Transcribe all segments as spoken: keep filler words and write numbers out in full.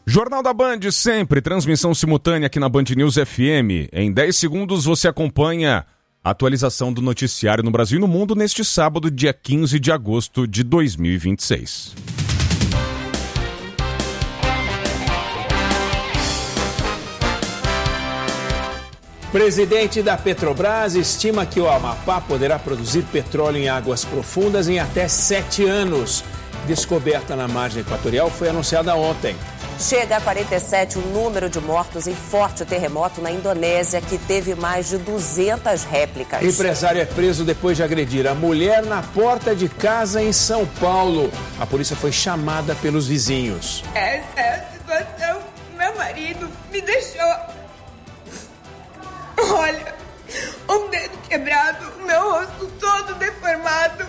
Jornal da Band, sempre, transmissão simultânea aqui na Band News F M. Em dez segundos você acompanha a atualização do noticiário no Brasil e no mundo neste sábado, dia quinze de agosto de dois mil e vinte e seis. Presidente da Petrobras estima que o Amapá poderá produzir petróleo em águas profundas em até sete anos. Descoberta na margem equatorial foi anunciada ontem. Chega a quarenta e sete o número de mortos em forte terremoto na Indonésia, que teve mais de duzentas réplicas. Empresário é preso depois de agredir a mulher na porta de casa em São Paulo. A polícia foi chamada pelos vizinhos. Essa é a situação. Meu marido me deixou... Olha, um dedo quebrado, meu rosto todo deformado.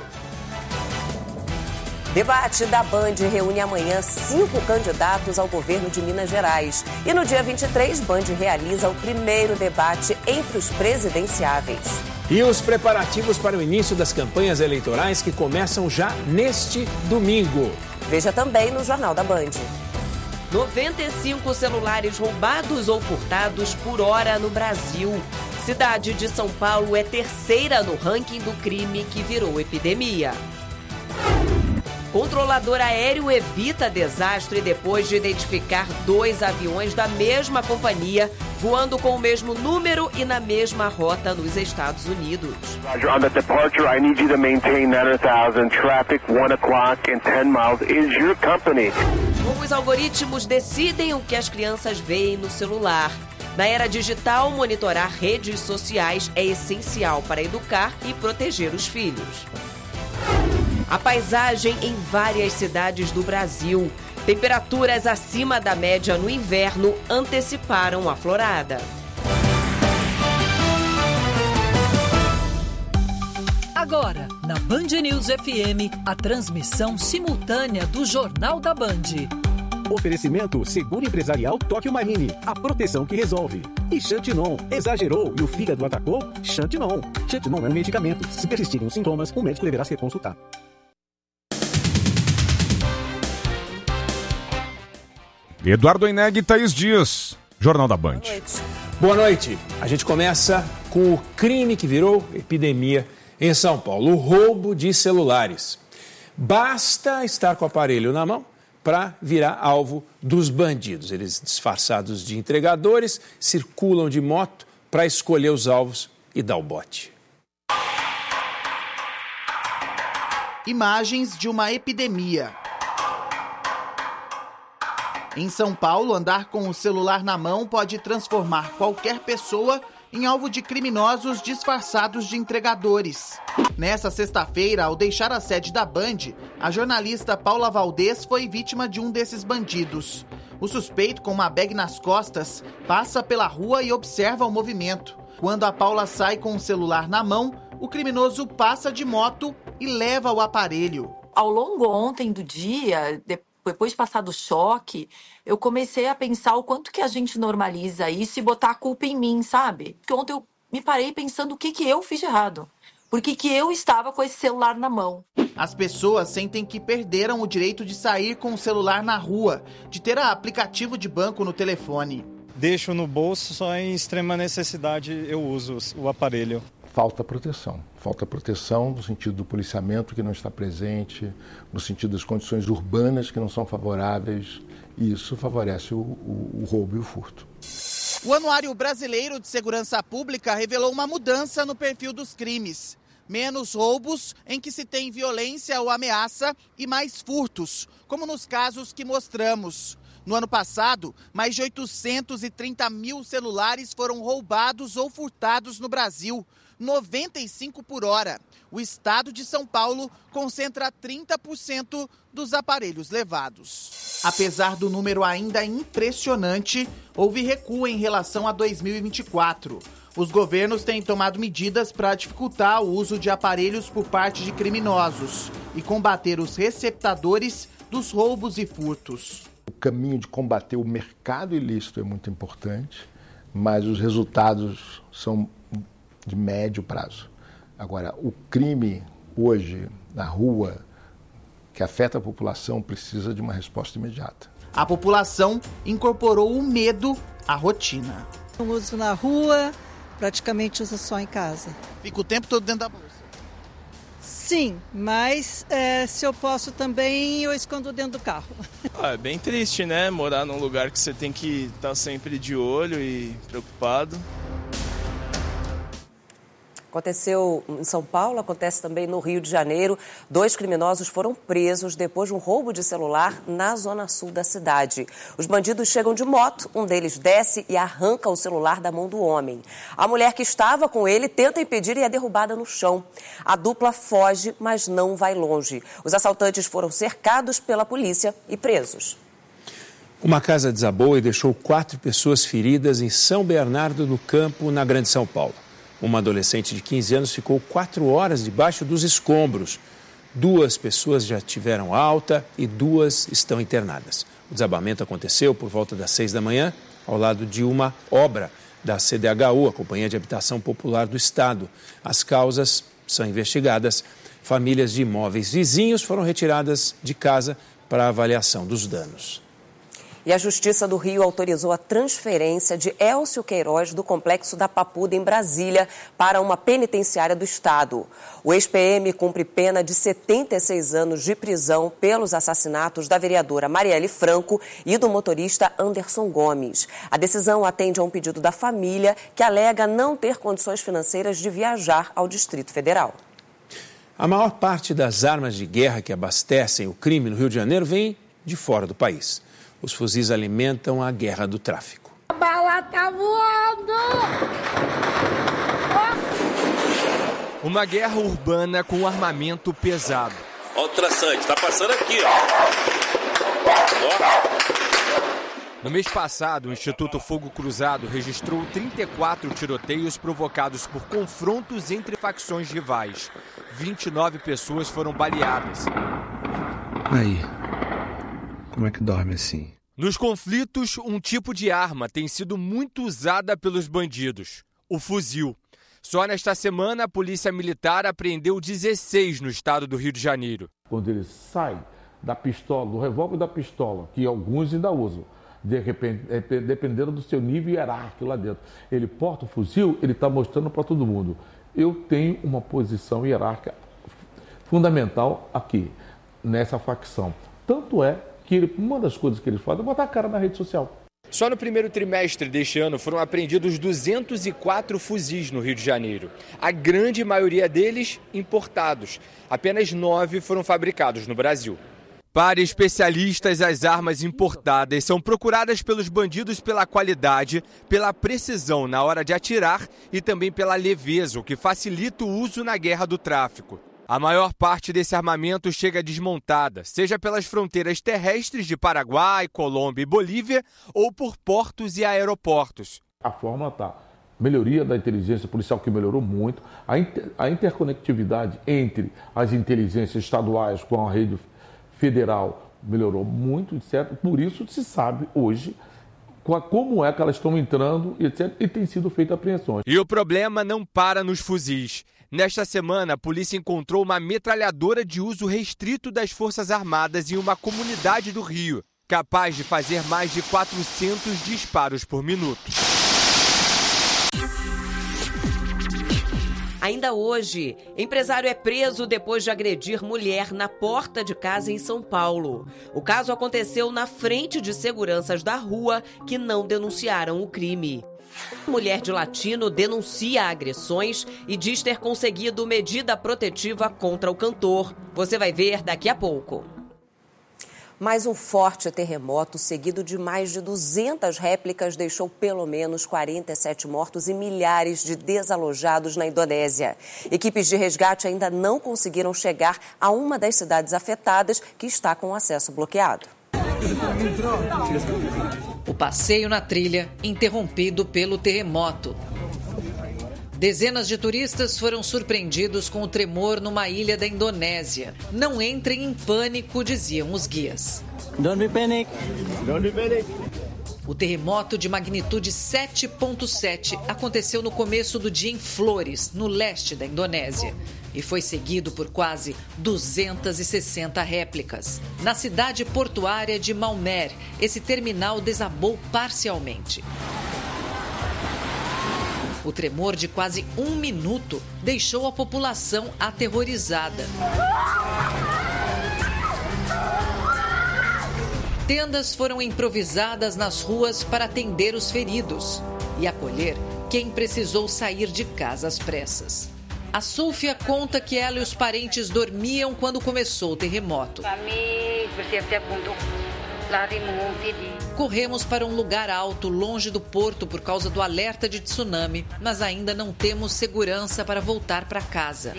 Debate da Band reúne amanhã cinco candidatos ao governo de Minas Gerais. E no dia vinte e três, Band realiza o primeiro debate entre os presidenciáveis. E os preparativos para o início das campanhas eleitorais que começam já neste domingo. Veja também no Jornal da Band. noventa e cinco celulares roubados ou furtados por hora no Brasil. Cidade de São Paulo é terceira no ranking do crime que virou epidemia. Controlador aéreo evita desastre depois de identificar dois aviões da mesma companhia voando com o mesmo número e na mesma rota nos Estados Unidos. Roger, on the departure, I need you to maintain nine thousand, traffic one o'clock and ten miles is your company. Como os algoritmos decidem o que as crianças veem no celular. Na era digital, monitorar redes sociais é essencial para educar e proteger os filhos. A paisagem em várias cidades do Brasil. Temperaturas acima da média no inverno anteciparam a florada. Agora, na Band News F M, a transmissão simultânea do Jornal da Band. Oferecimento Seguro Empresarial Tóquio Marine, a proteção que resolve. E Xantinon, exagerou e o fígado atacou? Xantinon. Xantinon é um medicamento. Se persistirem os sintomas, o médico deverá ser consultado. Eduardo Oineg e Thaís Dias, Jornal da Band. Boa noite. Boa noite. A gente começa com o crime que virou epidemia em São Paulo, o roubo de celulares. Basta estar com o aparelho na mão para virar alvo dos bandidos. Eles, disfarçados de entregadores, circulam de moto para escolher os alvos e dar o bote. Imagens de uma epidemia. Em São Paulo, andar com o celular na mão pode transformar qualquer pessoa em alvo de criminosos disfarçados de entregadores. Nessa sexta-feira, ao deixar a sede da Band, a jornalista Paula Valdez foi vítima de um desses bandidos. O suspeito, com uma bag nas costas, passa pela rua e observa o movimento. Quando a Paula sai com o celular na mão, o criminoso passa de moto e leva o aparelho. Ao longo ontem do dia, depois... Depois de passar do choque, eu comecei a pensar o quanto que a gente normaliza isso e botar a culpa em mim, sabe? Porque ontem eu me parei pensando o que, que eu fiz de errado. Por que, que eu estava com esse celular na mão? As pessoas sentem que perderam o direito de sair com o celular na rua, de ter aplicativo de banco no telefone. Deixo no bolso, só em extrema necessidade eu uso o aparelho. Falta proteção. Falta proteção no sentido do policiamento que não está presente, no sentido das condições urbanas que não são favoráveis, e isso favorece o, o, o roubo e o furto. O Anuário Brasileiro de Segurança Pública revelou uma mudança no perfil dos crimes. Menos roubos em que se tem violência ou ameaça e mais furtos, como nos casos que mostramos. No ano passado, mais de oitocentos e trinta mil celulares foram roubados ou furtados no Brasil, noventa e cinco por hora. O estado de São Paulo concentra trinta por cento dos aparelhos levados. Apesar do número ainda impressionante, houve recuo em relação a dois mil e vinte e quatro. Os governos têm tomado medidas para dificultar o uso de aparelhos por parte de criminosos e combater os receptadores dos roubos e furtos. O caminho de combater o mercado ilícito é muito importante, mas os resultados são de médio prazo. Agora, o crime hoje na rua, que afeta a população precisa de uma resposta imediata. A população incorporou o medo à rotina. Eu uso na rua, praticamente uso só em casa. Fica o tempo todo dentro da bolsa? Sim, mas é, se eu posso também, eu escondo dentro do carro. Ah, é bem triste, né? Morar num lugar que você tem que estar sempre de olho e preocupado. Aconteceu em São Paulo, acontece também no Rio de Janeiro. Dois criminosos foram presos depois de um roubo de celular na zona sul da cidade. Os bandidos chegam de moto, um deles desce e arranca o celular da mão do homem. A mulher que estava com ele tenta impedir e é derrubada no chão. A dupla foge, mas não vai longe. Os assaltantes foram cercados pela polícia e presos. Uma casa desabou e deixou quatro pessoas feridas em São Bernardo do Campo, na Grande São Paulo. Uma adolescente de quinze anos ficou quatro horas debaixo dos escombros. Duas pessoas já tiveram alta e duas estão internadas. O desabamento aconteceu por volta das seis da manhã, ao lado de uma obra da C D H U, a Companhia de Habitação Popular do Estado. As causas são investigadas. Famílias de imóveis vizinhos foram retiradas de casa para avaliação dos danos. E a Justiça do Rio autorizou a transferência de Elcio Queiroz do Complexo da Papuda, em Brasília, para uma penitenciária do Estado. O ex-P M cumpre pena de setenta e seis anos de prisão pelos assassinatos da vereadora Marielle Franco e do motorista Anderson Gomes. A decisão atende a um pedido da família, que alega não ter condições financeiras de viajar ao Distrito Federal. A maior parte das armas de guerra que abastecem o crime no Rio de Janeiro vem de fora do país. Os fuzis alimentam a guerra do tráfico. A bala tá voando! Uma guerra urbana com armamento pesado. Olha o traçante, tá passando aqui, ó. No mês passado, o Instituto Fogo Cruzado registrou trinta e quatro tiroteios provocados por confrontos entre facções rivais. vinte e nove pessoas foram baleadas. Aí, como é que dorme assim? Nos conflitos, um tipo de arma tem sido muito usada pelos bandidos: o fuzil. Só nesta semana, a Polícia Militar apreendeu dezesseis no estado do Rio de Janeiro. Quando ele sai da pistola, do revólver da pistola, que alguns ainda usam, de repente, dependendo do seu nível hierárquico lá dentro, ele porta o fuzil, ele está mostrando para todo mundo: eu tenho uma posição hierárquica fundamental aqui, nessa facção. Tanto é que ele, uma das coisas que ele faz é botar a cara na rede social. Só no primeiro trimestre deste ano foram apreendidos duzentos e quatro fuzis no Rio de Janeiro. A grande maioria deles importados. Apenas nove foram fabricados no Brasil. Para especialistas, as armas importadas são procuradas pelos bandidos pela qualidade, pela precisão na hora de atirar e também pela leveza, o que facilita o uso na guerra do tráfico. A maior parte desse armamento chega desmontada, seja pelas fronteiras terrestres de Paraguai, Colômbia e Bolívia, ou por portos e aeroportos. A forma está. Melhoria da inteligência policial, que melhorou muito. A, inter, a interconectividade entre as inteligências estaduais com a rede federal melhorou muito, etcétera. Por isso se sabe hoje como é que elas estão entrando, etcétera. E tem sido feita apreensões. E o problema não para nos fuzis. Nesta semana, a polícia encontrou uma metralhadora de uso restrito das Forças Armadas em uma comunidade do Rio, capaz de fazer mais de quatrocentos disparos por minuto. Ainda hoje, empresário é preso depois de agredir mulher na porta de casa em São Paulo. O caso aconteceu na frente de seguranças da rua que não denunciaram o crime. Mulher de Latino denuncia agressões e diz ter conseguido medida protetiva contra o cantor. Você vai ver daqui a pouco. Mais um forte terremoto, seguido de mais de duzentas réplicas, deixou pelo menos quarenta e sete mortos e milhares de desalojados na Indonésia. Equipes de resgate ainda não conseguiram chegar a uma das cidades afetadas, que está com o acesso bloqueado. O passeio na trilha interrompido pelo terremoto. Dezenas de turistas foram surpreendidos com o tremor numa ilha da Indonésia. Não entrem em pânico, diziam os guias. Don't be panic. Don't be panic. O terremoto de magnitude sete ponto sete aconteceu no começo do dia em Flores, no leste da Indonésia, e foi seguido por quase duzentas e sessenta réplicas. Na cidade portuária de Malmer, esse terminal desabou parcialmente. O tremor de quase um minuto deixou a população aterrorizada. Tendas foram improvisadas nas ruas para atender os feridos e acolher quem precisou sair de casa às pressas. A Súfia conta que ela e os parentes dormiam quando começou o terremoto. Corremos para um lugar alto, longe do porto, por causa do alerta de tsunami, mas ainda não temos segurança para voltar para casa.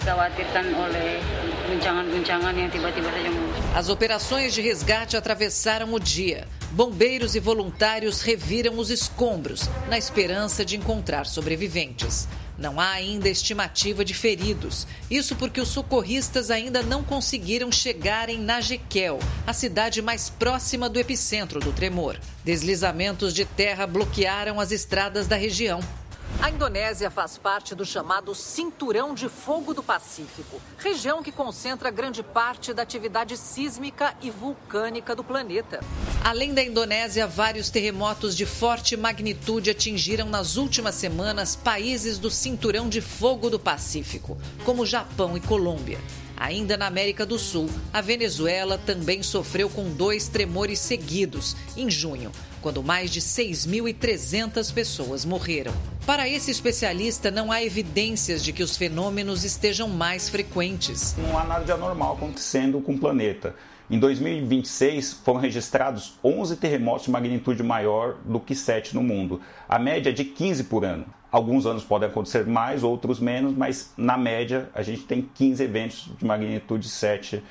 As operações de resgate atravessaram o dia. Bombeiros e voluntários reviram os escombros, na esperança de encontrar sobreviventes. Não há ainda estimativa de feridos. Isso porque os socorristas ainda não conseguiram chegar em Najekel, a cidade mais próxima do epicentro do tremor. Deslizamentos de terra bloquearam as estradas da região. A Indonésia faz parte do chamado Cinturão de Fogo do Pacífico, região que concentra grande parte da atividade sísmica e vulcânica do planeta. Além da Indonésia, vários terremotos de forte magnitude atingiram nas últimas semanas países do Cinturão de Fogo do Pacífico, como Japão e Colômbia. Ainda na América do Sul, a Venezuela também sofreu com dois tremores seguidos, em junho, quando mais de seis mil e trezentas pessoas morreram. Para esse especialista, não há evidências de que os fenômenos estejam mais frequentes. Não há nada de anormal acontecendo com o planeta. Em dois mil e vinte e seis, foram registrados onze terremotos de magnitude maior do que sete no mundo. A média é de quinze por ano. Alguns anos podem acontecer mais, outros menos, mas na média a gente tem quinze eventos de magnitude sete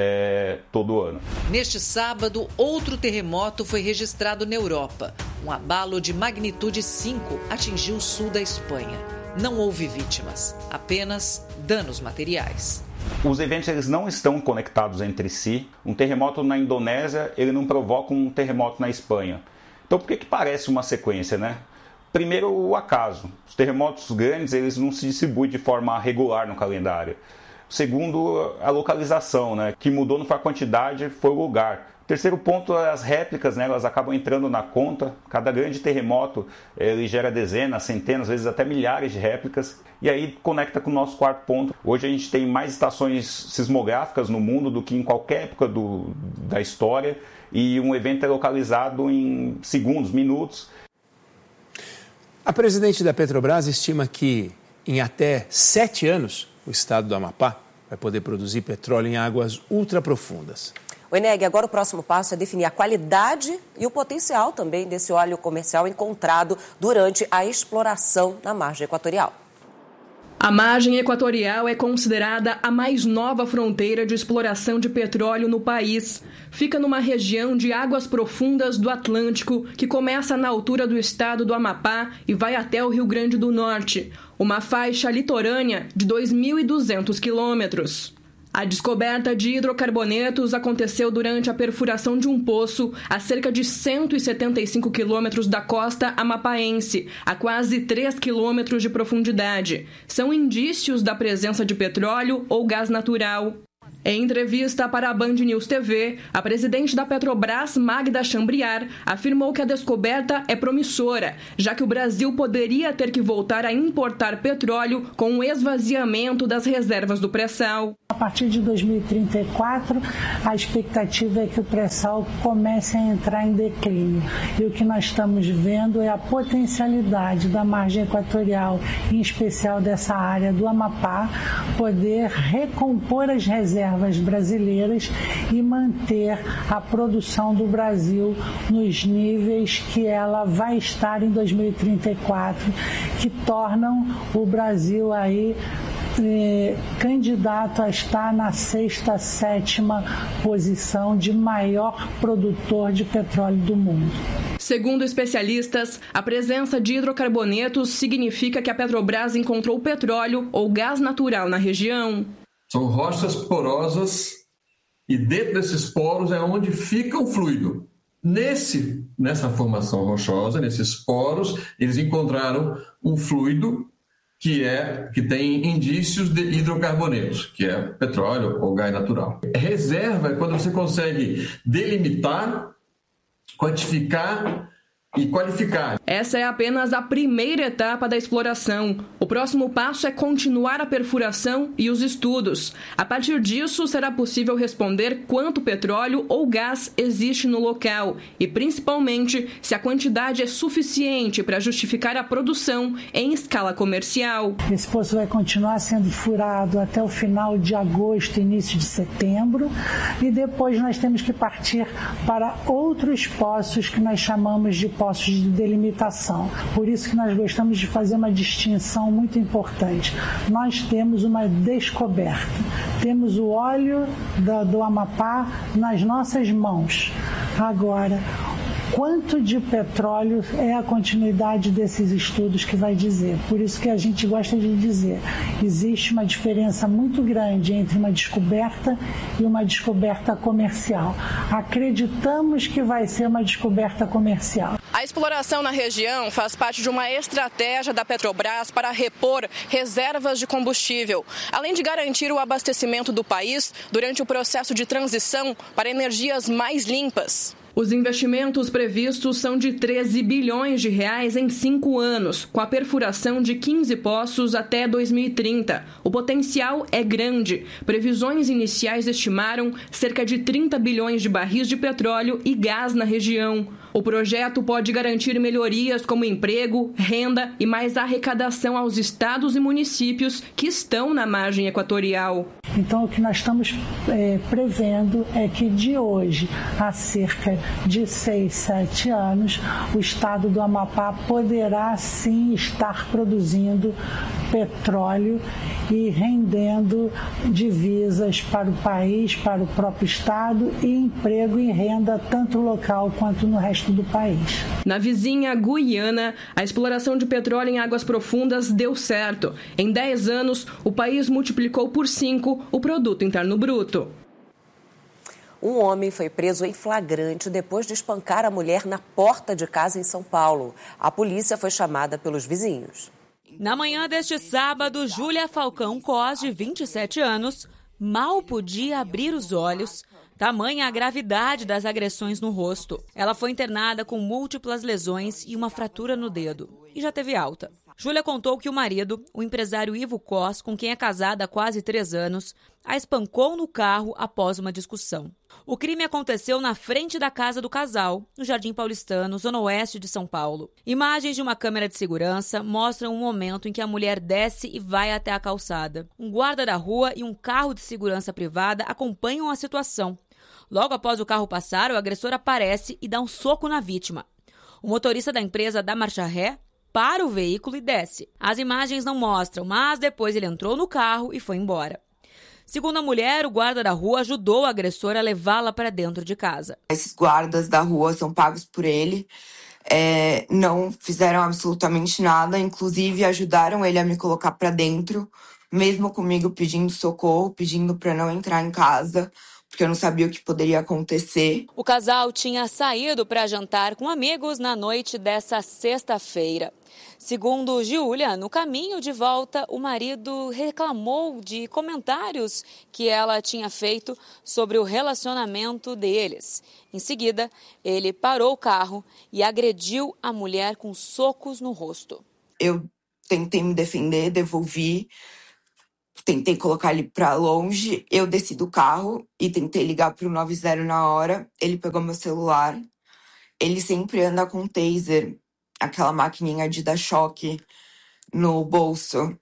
é, todo ano. Neste sábado, outro terremoto foi registrado na Europa. Um abalo de magnitude cinco atingiu o sul da Espanha. Não houve vítimas, apenas danos materiais. Os eventos eles não estão conectados entre si. Um terremoto na Indonésia ele não provoca um terremoto na Espanha. Então por que que parece uma sequência, né? Primeiro, o acaso. Os terremotos grandes eles não se distribuem de forma regular no calendário. Segundo, a localização, né? Que mudou não foi a quantidade, foi o lugar. Terceiro ponto, as réplicas, né, elas acabam entrando na conta. Cada grande terremoto ele gera dezenas, centenas, às vezes até milhares de réplicas. E aí conecta com o nosso quarto ponto. Hoje a gente tem mais estações sismográficas no mundo do que em qualquer época do, da história. E um evento é localizado em segundos, minutos. A presidente da Petrobras estima que em até sete anos o estado do Amapá vai poder produzir petróleo em águas ultraprofundas. O Eneg, agora o próximo passo é definir a qualidade e o potencial também desse óleo comercial encontrado durante a exploração na margem equatorial. A margem equatorial é considerada a mais nova fronteira de exploração de petróleo no país. Fica numa região de águas profundas do Atlântico, que começa na altura do estado do Amapá e vai até o Rio Grande do Norte, uma faixa litorânea de dois mil e duzentos quilômetros. A descoberta de hidrocarbonetos aconteceu durante a perfuração de um poço a cerca de cento e setenta e cinco quilômetros da costa amapaense, a quase três quilômetros de profundidade. São indícios da presença de petróleo ou gás natural. Em entrevista para a Band News T V, a presidente da Petrobras, Magda Chambriard, afirmou que a descoberta é promissora, já que o Brasil poderia ter que voltar a importar petróleo com o esvaziamento das reservas do pré-sal. A partir de dois mil e trinta e quatro, a expectativa é que o pré-sal comece a entrar em declínio. E o que nós estamos vendo é a potencialidade da margem equatorial, em especial dessa área do Amapá, poder recompor as reservas brasileiras e manter a produção do Brasil nos níveis que ela vai estar em dois mil e trinta e quatro, que tornam o Brasil aí eh, candidato a estar na sexta, sétima posição de maior produtor de petróleo do mundo. Segundo especialistas, a presença de hidrocarbonetos significa que a Petrobras encontrou petróleo ou gás natural na região. São rochas porosas e dentro desses poros é onde fica o fluido. Nesse, nessa formação rochosa, nesses poros, eles encontraram um fluido que, é, que tem indícios de hidrocarbonetos, que é petróleo ou gás natural. Reserva é quando você consegue delimitar, quantificar e qualificar. Essa é apenas a primeira etapa da exploração. O próximo passo é continuar a perfuração e os estudos. A partir disso, será possível responder quanto petróleo ou gás existe no local e, principalmente, se a quantidade é suficiente para justificar a produção em escala comercial. Esse poço vai continuar sendo furado até o final de agosto, início de setembro, e depois nós temos que partir para outros poços que nós chamamos de poços de delimitação. Por isso que nós gostamos de fazer uma distinção muito importante. Nós temos uma descoberta. Temos o óleo do, do Amapá nas nossas mãos. Agora, quanto de petróleo é a continuidade desses estudos que vai dizer. Por isso que a gente gosta de dizer, existe uma diferença muito grande entre uma descoberta e uma descoberta comercial. Acreditamos que vai ser uma descoberta comercial. A exploração na região faz parte de uma estratégia da Petrobras para repor reservas de combustível, além de garantir o abastecimento do país durante o processo de transição para energias mais limpas. Os investimentos previstos são de treze bilhões de reais em cinco anos, com a perfuração de quinze poços até dois mil e trinta. O potencial é grande. Previsões iniciais estimaram cerca de trinta bilhões de barris de petróleo e gás na região. O projeto pode garantir melhorias como emprego, renda e mais arrecadação aos estados e municípios que estão na margem equatorial. Então, o que nós estamos é, prevendo é que de hoje a cerca de seis, sete anos, o estado do Amapá poderá sim estar produzindo petróleo e rendendo divisas para o país, para o próprio estado e emprego e renda tanto local quanto no resto do país. Na vizinha Guiana, a exploração de petróleo em águas profundas deu certo. Em dez anos, o país multiplicou por cinco o produto interno bruto. Um homem foi preso em flagrante depois de espancar a mulher na porta de casa em São Paulo. A polícia foi chamada pelos vizinhos. Na manhã deste sábado, Júlia Falcão Cos, de vinte e sete anos, mal podia abrir os olhos, tamanha a gravidade das agressões no rosto. Ela foi internada com múltiplas lesões e uma fratura no dedo, e já teve alta. Júlia contou que o marido, o empresário Ivo Cos, com quem é casada há quase três anos, a espancou no carro após uma discussão. O crime aconteceu na frente da casa do casal, no Jardim Paulistano, zona oeste de São Paulo. Imagens de uma câmera de segurança mostram um momento em que a mulher desce e vai até a calçada. Um guarda da rua e um carro de segurança privada acompanham a situação. Logo após o carro passar, o agressor aparece e dá um soco na vítima. O motorista da empresa dá marcha ré, para o veículo e desce. As imagens não mostram, mas depois ele entrou no carro e foi embora. Segundo a mulher, o guarda da rua ajudou o agressor a levá-la para dentro de casa. Esses guardas da rua são pagos por ele, é, não fizeram absolutamente nada, inclusive ajudaram ele a me colocar para dentro, mesmo comigo pedindo socorro, pedindo para não entrar em casa, porque eu não sabia o que poderia acontecer. O casal tinha saído para jantar com amigos na noite dessa sexta-feira. Segundo Giulia, no caminho de volta, o marido reclamou de comentários que ela tinha feito sobre o relacionamento deles. Em seguida, ele parou o carro e agrediu a mulher com socos no rosto. Eu tentei me defender, devolvi, tentei colocar ele para longe. Eu desci do carro e tentei ligar para o nove zero na hora. Ele pegou meu celular. Ele sempre anda com taser, aquela maquininha de dar choque no bolso.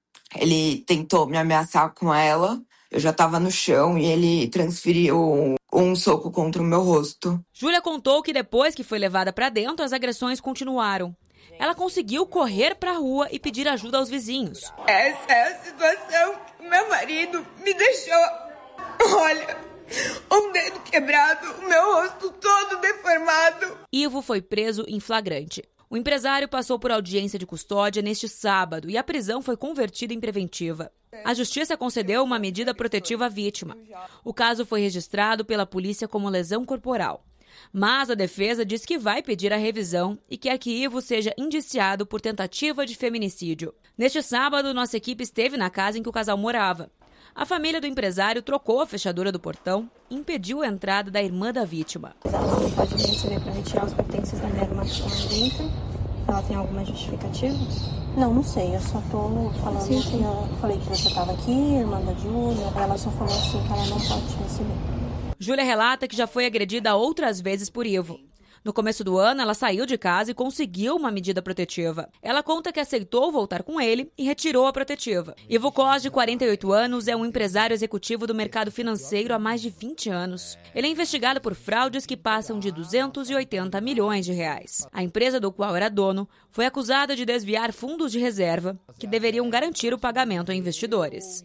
Ele tentou me ameaçar com ela. Eu já estava no chão e ele transferiu um, um soco contra o meu rosto. Júlia contou que depois que foi levada para dentro, as agressões continuaram. Ela conseguiu correr para a rua e pedir ajuda aos vizinhos. Essa é a situação que meu marido me deixou. Olha, um dedo quebrado, o meu rosto todo deformado. Ivo foi preso em flagrante. O empresário passou por audiência de custódia neste sábado e a prisão foi convertida em preventiva. A justiça concedeu uma medida protetiva à vítima. O caso foi registrado pela polícia como lesão corporal. Mas a defesa diz que vai pedir a revisão e quer que Ivo seja indiciado por tentativa de feminicídio. Neste sábado, nossa equipe esteve na casa em que o casal morava. A família do empresário trocou a fechadura do portão e impediu a entrada da irmã da vítima. Ela não pode me receber para retirar os pertences da minha irmã que estão ali dentro. Ela tem alguma justificativa? Não, não sei. Eu só tô falando sim, sim. que eu falei que você estava aqui, irmã da Júlia. Ela só falou assim que ela não pode te receber. Júlia relata que já foi agredida outras vezes por Ivo. No começo do ano, ela saiu de casa e conseguiu uma medida protetiva. Ela conta que aceitou voltar com ele e retirou a protetiva. Ivo Cos, de quarenta e oito anos, é um empresário executivo do mercado financeiro há mais de vinte anos. Ele é investigado por fraudes que passam de duzentos e oitenta milhões de reais. A empresa do qual era dono foi acusada de desviar fundos de reserva que deveriam garantir o pagamento a investidores.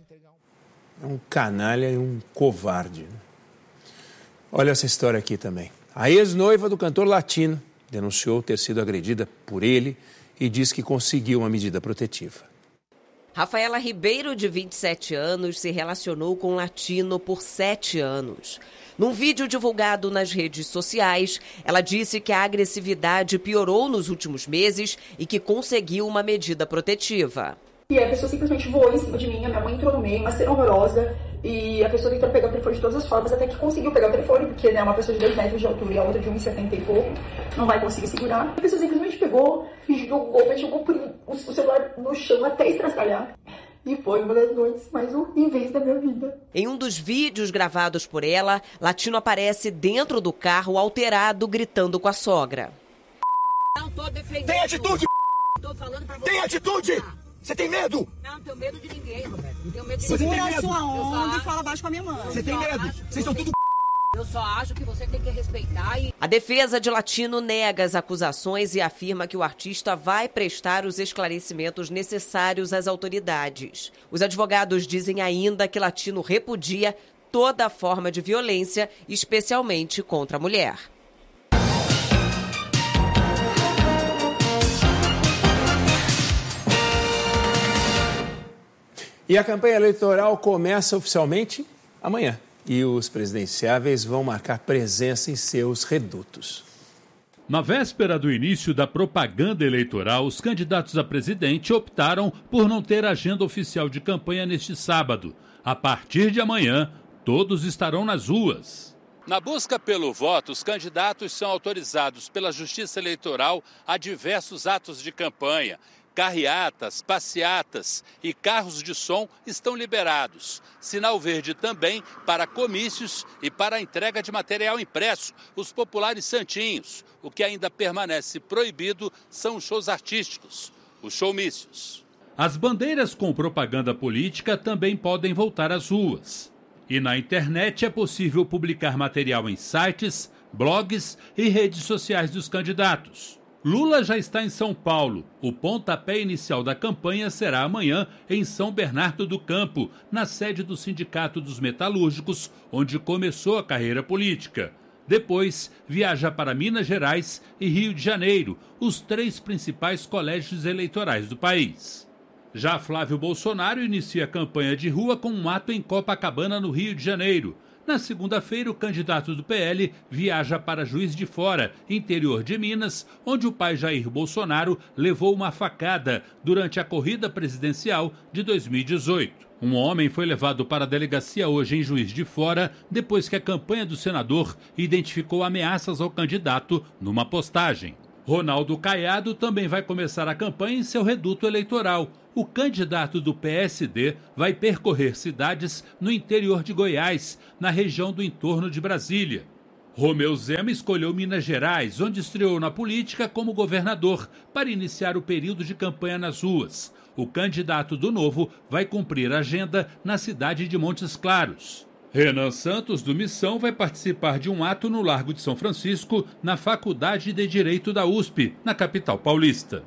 É um canalha e um covarde. Olha essa história aqui também. A ex-noiva do cantor latino denunciou ter sido agredida por ele e diz que conseguiu uma medida protetiva. Rafaela Ribeiro, de vinte e sete anos, se relacionou com o latino por sete anos. Num vídeo divulgado nas redes sociais, ela disse que a agressividade piorou nos últimos meses e que conseguiu uma medida protetiva. E a pessoa simplesmente voou em cima de mim, a minha mãe entrou no meio, uma cena horrorosa, e a pessoa tentou pegar o telefone de todas as formas, até que conseguiu pegar o telefone, porque né, uma pessoa de dois metros de altura e a outra de um e setenta e pouco, não vai conseguir segurar. A pessoa simplesmente pegou e jogou, mas jogou o celular no chão até estraçalhar. E foi uma das noites mais horríveis da minha vida. Em um dos vídeos gravados por ela, Latino aparece dentro do carro alterado, gritando com a sogra. Não tô defendendo. Tem atitude! Tô falando pra você. Tem atitude! Você tem medo? Não, não tenho medo de ninguém, Roberto. Não tenho medo de você ninguém. Segura a sua onda e fala baixo com a minha mãe. Você tem medo? Vocês são tudo... Eu só acho que você tem que respeitar e... A defesa de Latino nega as acusações e afirma que o artista vai prestar os esclarecimentos necessários às autoridades. Os advogados dizem ainda que Latino repudia toda forma de violência, especialmente contra a mulher. E a campanha eleitoral começa oficialmente amanhã. E os presidenciáveis vão marcar presença em seus redutos. Na véspera do início da propaganda eleitoral, os candidatos a presidente optaram por não ter agenda oficial de campanha neste sábado. A partir de amanhã, todos estarão nas ruas. Na busca pelo voto, os candidatos são autorizados pela Justiça Eleitoral a diversos atos de campanha. Carreatas, passeatas e carros de som estão liberados. Sinal verde também para comícios e para a entrega de material impresso, os populares santinhos. O que ainda permanece proibido são os shows artísticos, os showmícios. As bandeiras com propaganda política também podem voltar às ruas. E na internet é possível publicar material em sites, blogs e redes sociais dos candidatos. Lula já está em São Paulo. O pontapé inicial da campanha será amanhã em São Bernardo do Campo, na sede do Sindicato dos Metalúrgicos, onde começou a carreira política. Depois, viaja para Minas Gerais e Rio de Janeiro, os três principais colégios eleitorais do país. Já Flávio Bolsonaro inicia a campanha de rua com um ato em Copacabana, no Rio de Janeiro. Na segunda-feira, o candidato do P L viaja para Juiz de Fora, interior de Minas, onde o pai Jair Bolsonaro levou uma facada durante a corrida presidencial de dois mil e dezoito. Um homem foi levado para a delegacia hoje em Juiz de Fora, depois que a campanha do senador identificou ameaças ao candidato numa postagem. Ronaldo Caiado também vai começar a campanha em seu reduto eleitoral. O candidato do P S D vai percorrer cidades no interior de Goiás, na região do entorno de Brasília. Romeu Zema escolheu Minas Gerais, onde estreou na política como governador, para iniciar o período de campanha nas ruas. O candidato do Novo vai cumprir a agenda na cidade de Montes Claros. Renan Santos, do Missão, vai participar de um ato no Largo de São Francisco, na Faculdade de Direito da U S P, na capital paulista.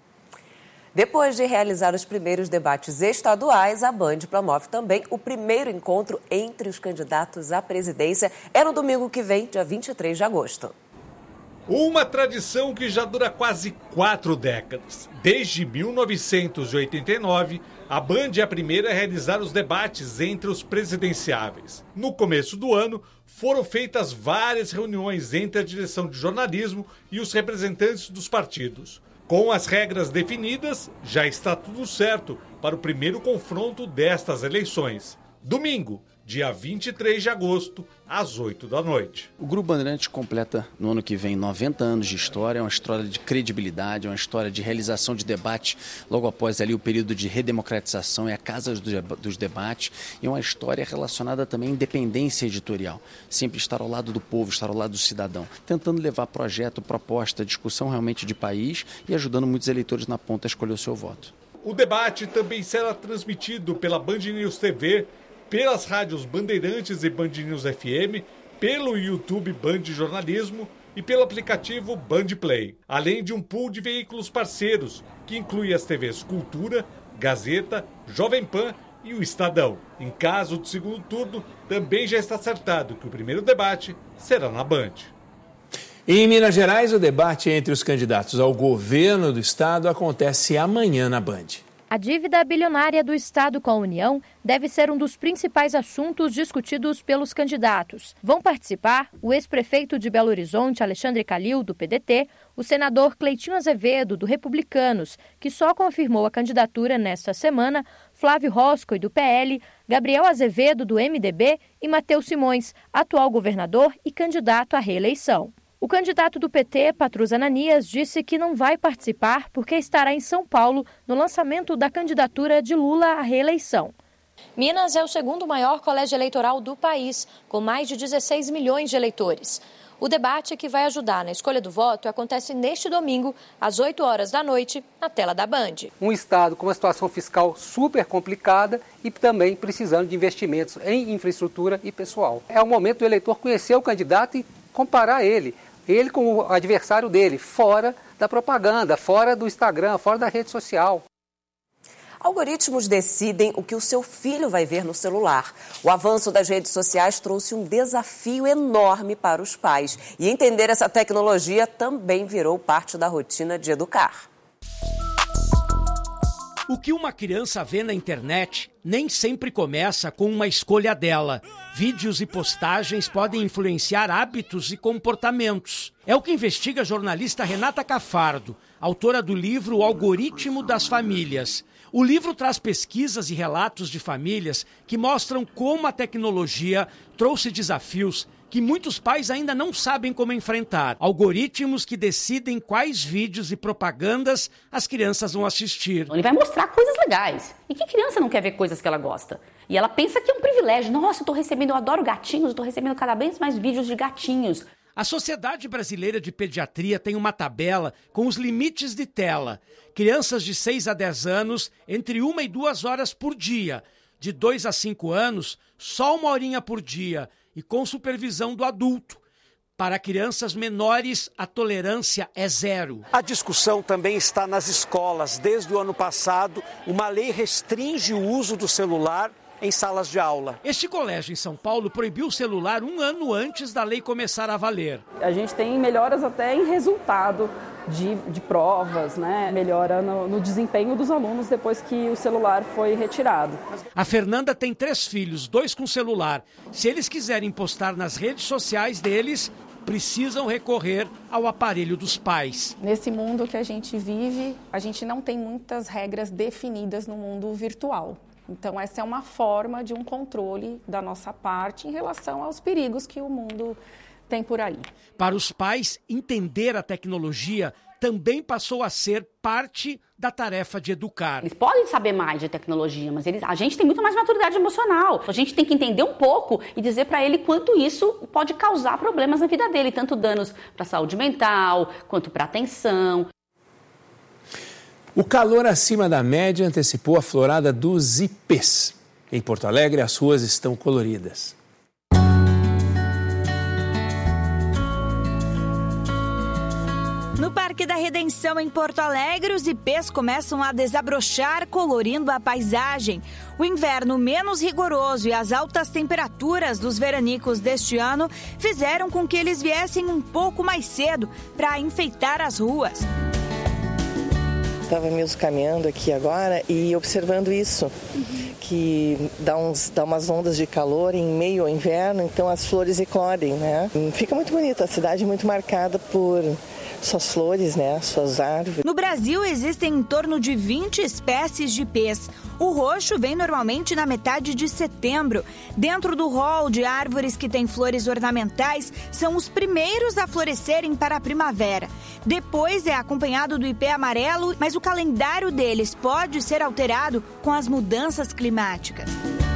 Depois de realizar os primeiros debates estaduais, a Band promove também o primeiro encontro entre os candidatos à presidência. É no domingo que vem, dia vinte e três de agosto. Uma tradição que já dura quase quatro décadas. Desde mil novecentos e oitenta e nove, a Band é a primeira a realizar os debates entre os presidenciáveis. No começo do ano, foram feitas várias reuniões entre a direção de jornalismo e os representantes dos partidos. Com as regras definidas, já está tudo certo para o primeiro confronto destas eleições. Domingo, dia vinte e três de agosto, às oito da noite. O Grupo Bandeirantes completa no ano que vem noventa anos de história, é uma história de credibilidade, é uma história de realização de debates logo após ali o período de redemocratização e a Casa dos Debates, e uma história relacionada também à independência editorial, sempre estar ao lado do povo, estar ao lado do cidadão, tentando levar projeto, proposta, discussão realmente de país e ajudando muitos eleitores na ponta a escolher o seu voto. O debate também será transmitido pela Band News T V, pelas rádios Bandeirantes e Band News F M, pelo YouTube Band Jornalismo e pelo aplicativo Band Play, além de um pool de veículos parceiros, que inclui as T Vs Cultura, Gazeta, Jovem Pan e o Estadão. Em caso de segundo turno, também já está acertado que o primeiro debate será na Band. Em Minas Gerais, o debate entre os candidatos ao governo do estado acontece amanhã na Band. A dívida bilionária do Estado com a União deve ser um dos principais assuntos discutidos pelos candidatos. Vão participar o ex-prefeito de Belo Horizonte, Alexandre Calil, do P D T, o senador Cleitinho Azevedo, do Republicanos, que só confirmou a candidatura nesta semana, Flávio Roscoe, do P L, Gabriel Azevedo, do M D B e Matheus Simões, atual governador e candidato à reeleição. O candidato do P T, Patrus Ananias, disse que não vai participar porque estará em São Paulo no lançamento da candidatura de Lula à reeleição. Minas é o segundo maior colégio eleitoral do país, com mais de dezesseis milhões de eleitores. O debate que vai ajudar na escolha do voto acontece neste domingo, às oito horas da noite, na tela da Band. Um estado com uma situação fiscal super complicada e também precisando de investimentos em infraestrutura e pessoal. É o momento do eleitor conhecer o candidato e comparar ele. Ele com o adversário dele, fora da propaganda, fora do Instagram, fora da rede social. Algoritmos decidem o que o seu filho vai ver no celular. O avanço das redes sociais trouxe um desafio enorme para os pais. E entender essa tecnologia também virou parte da rotina de educar. O que uma criança vê na internet nem sempre começa com uma escolha dela. Vídeos e postagens podem influenciar hábitos e comportamentos. É o que investiga a jornalista Renata Cafardo, autora do livro O Algoritmo das Famílias. O livro traz pesquisas e relatos de famílias que mostram como a tecnologia trouxe desafios que muitos pais ainda não sabem como enfrentar. Algoritmos que decidem quais vídeos e propagandas as crianças vão assistir. Ele vai mostrar coisas legais. E que criança não quer ver coisas que ela gosta? E ela pensa que é um privilégio. Nossa, eu estou recebendo, eu adoro gatinhos, eu estou recebendo cada vez mais vídeos de gatinhos. A Sociedade Brasileira de Pediatria tem uma tabela com os limites de tela. Crianças de seis a dez anos, entre uma e duas horas por dia. De dois a cinco anos, só uma horinha por dia. E com supervisão do adulto. Para crianças menores, a tolerância é zero. A discussão também está nas escolas. Desde o ano passado, uma lei restringe o uso do celular em salas de aula. Este colégio em São Paulo proibiu o celular um ano antes da lei começar a valer. A gente tem melhoras até em resultado de, de provas, né? Melhora no, no desempenho dos alunos depois que o celular foi retirado. A Fernanda tem três filhos, dois com celular. Se eles quiserem postar nas redes sociais deles, precisam recorrer ao aparelho dos pais. Nesse mundo que a gente vive, a gente não tem muitas regras definidas no mundo virtual. Então, essa é uma forma de um controle da nossa parte em relação aos perigos que o mundo tem por aí. Para os pais, entender a tecnologia também passou a ser parte da tarefa de educar. Eles podem saber mais de tecnologia, mas eles, a gente tem muito mais maturidade emocional. A gente tem que entender um pouco e dizer para ele quanto isso pode causar problemas na vida dele, tanto danos para a saúde mental, quanto para a atenção. O calor acima da média antecipou a florada dos ipês. Em Porto Alegre, as ruas estão coloridas. No Parque da Redenção, em Porto Alegre, os ipês começam a desabrochar, colorindo a paisagem. O inverno menos rigoroso e as altas temperaturas dos veranicos deste ano fizeram com que eles viessem um pouco mais cedo para enfeitar as ruas. Estava mesmo caminhando aqui agora e observando isso, que dá, uns, dá umas ondas de calor em meio ao inverno, então as flores eclodem, né? Fica muito bonita, a cidade é muito marcada por suas flores, né? Suas árvores. No Brasil existem em torno de vinte espécies de ipês. O roxo vem normalmente na metade de setembro. Dentro do rol de árvores que têm flores ornamentais, são os primeiros a florescerem para a primavera. Depois é acompanhado do ipê amarelo, mas o calendário deles pode ser alterado com as mudanças climáticas.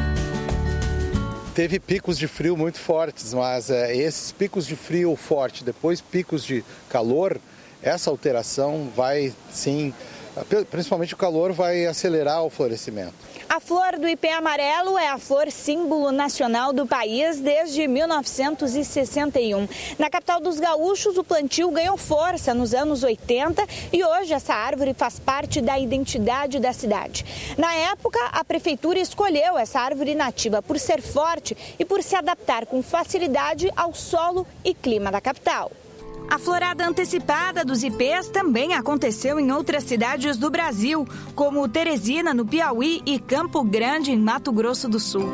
Teve picos de frio muito fortes, mas é, esses picos de frio forte, depois picos de calor, essa alteração vai, sim, principalmente o calor vai acelerar o florescimento. A flor do ipê amarelo é a flor símbolo nacional do país desde mil novecentos e sessenta e um. Na capital dos gaúchos, o plantio ganhou força nos anos oitenta e hoje essa árvore faz parte da identidade da cidade. Na época, a prefeitura escolheu essa árvore nativa por ser forte e por se adaptar com facilidade ao solo e clima da capital. A florada antecipada dos ipês também aconteceu em outras cidades do Brasil, como Teresina, no Piauí, e Campo Grande, em Mato Grosso do Sul.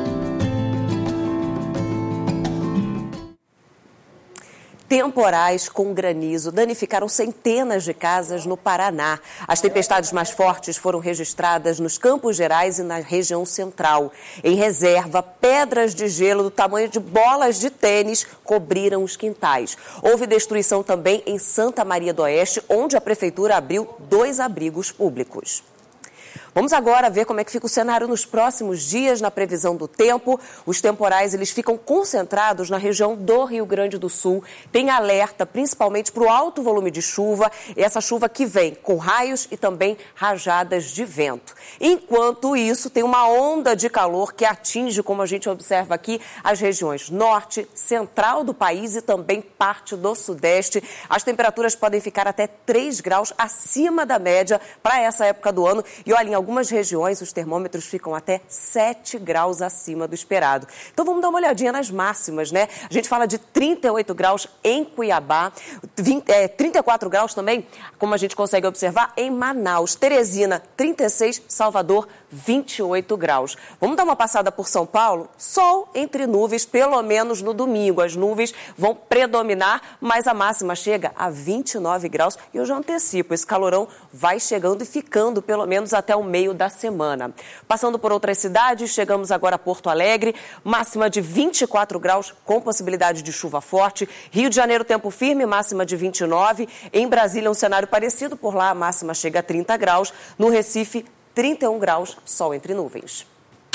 Temporais com granizo danificaram centenas de casas no Paraná. As tempestades mais fortes foram registradas nos Campos Gerais e na região central. Em reserva, pedras de gelo do tamanho de bolas de tênis cobriram os quintais. Houve destruição também em Santa Maria do Oeste, onde a prefeitura abriu dois abrigos públicos. Vamos agora ver como é que fica o cenário nos próximos dias na previsão do tempo. Os temporais eles ficam concentrados na região do Rio Grande do Sul. Tem alerta principalmente para o alto volume de chuva, essa chuva que vem com raios e também rajadas de vento. Enquanto isso, tem uma onda de calor que atinge, como a gente observa aqui, as regiões norte, central do país e também parte do sudeste. As temperaturas podem ficar até três graus acima da média para essa época do ano. E olha, em algumas regiões, os termômetros ficam até sete graus acima do esperado. Então, vamos dar uma olhadinha nas máximas, né? A gente fala de trinta e oito graus em Cuiabá, vinte, é, trinta e quatro graus também, como a gente consegue observar, em Manaus. Teresina, trinta e seis, Salvador, vinte e oito graus. Vamos dar uma passada por São Paulo? Sol entre nuvens, pelo menos no domingo. As nuvens vão predominar, mas a máxima chega a vinte e nove graus. E eu já antecipo, esse calorão vai chegando e ficando pelo menos até o meio da semana. Passando por outras cidades, chegamos agora a Porto Alegre, máxima de vinte e quatro graus, com possibilidade de chuva forte. Rio de Janeiro, tempo firme, máxima de vinte e nove. Em Brasília, um cenário parecido, por lá a máxima chega a trinta graus. No Recife, trinta e um graus, sol entre nuvens.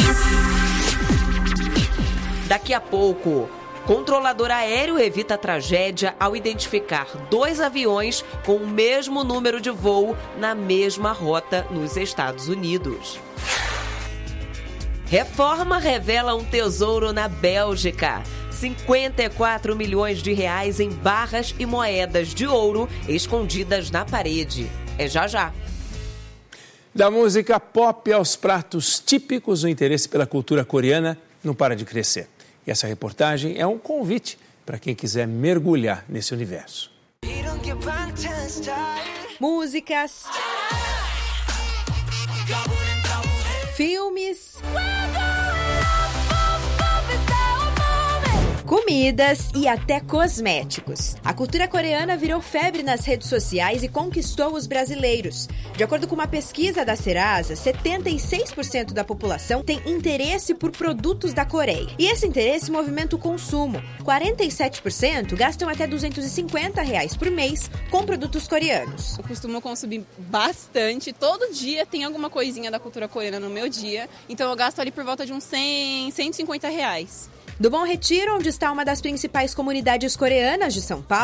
Daqui a pouco, controlador aéreo evita tragédia ao identificar dois aviões com o mesmo número de voo na mesma rota nos Estados Unidos. Reforma revela um tesouro na Bélgica. cinquenta e quatro milhões de reais em barras e moedas de ouro escondidas na parede. É já já. Da música pop aos pratos típicos, o interesse pela cultura coreana não para de crescer. E essa reportagem é um convite para quem quiser mergulhar nesse universo. Músicas, filmes, comidas e até cosméticos. A cultura coreana virou febre nas redes sociais e conquistou os brasileiros. De acordo com uma pesquisa da Serasa, setenta e seis por cento da população tem interesse por produtos da Coreia. E esse interesse movimenta o consumo. quarenta e sete por cento gastam até duzentos e cinquenta reais por mês com produtos coreanos. Eu costumo consumir bastante. Todo dia tem alguma coisinha da cultura coreana no meu dia. Então eu gasto ali por volta de uns cem, cento e cinquenta reais. Do Bom Retiro, onde está uma das principais comunidades coreanas de São Paulo,